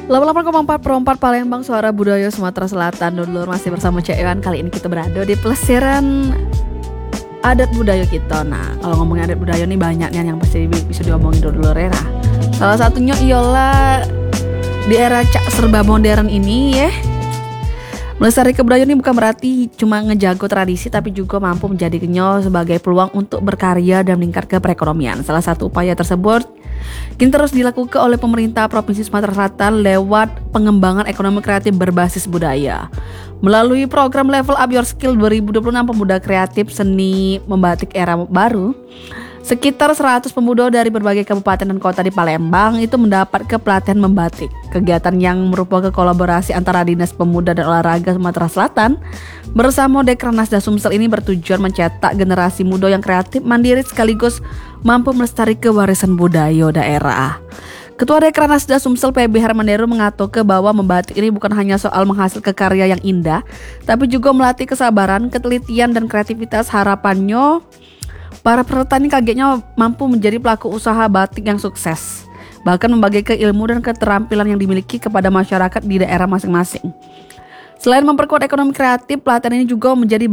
88,4 Palembang, suara budaya Sumatera Selatan. Dulur masih bersama Cek Iwan. Kali ini kita berada di pelesiran adat budaya kita. Nah, kalau ngomongin adat budaya nih banyak nih yang pasti bisa diomongin dulur ya. Salah satunya ialah di era cak serba modern ini ya. Melestari kebudayaan ini bukan berarti cuma ngejago tradisi, tapi juga mampu menjadikannya sebagai peluang untuk berkarya dan meningkatkan perekonomian. Salah satu upaya tersebut kini terus dilakukan oleh pemerintah Provinsi Sumatera Selatan lewat pengembangan ekonomi kreatif berbasis budaya. Melalui program Level Up Your Skill 2026 Pemuda Kreatif Seni Membatik Era Baru, sekitar 100 pemuda dari berbagai kabupaten dan kota di Palembang itu mendapat pelatihan membatik. Kegiatan yang merupakan kolaborasi antara Dinas Pemuda dan Olahraga Sumatera Selatan bersama Dekranasda Sumsel ini bertujuan mencetak generasi muda yang kreatif, mandiri sekaligus mampu melestarikan warisan budaya daerah. Ketua Dekranasda Sumsel PB Hermanderu mengatakan bahwa membatik ini bukan hanya soal menghasilkan karya yang indah, tapi juga melatih kesabaran, ketelitian, dan kreativitas. Harapannya para peserta ini kagetnya mampu menjadi pelaku usaha batik yang sukses, bahkan membagikan ilmu dan keterampilan yang dimiliki kepada masyarakat di daerah masing-masing. Selain memperkuat ekonomi kreatif, pelatihan ini juga menjadi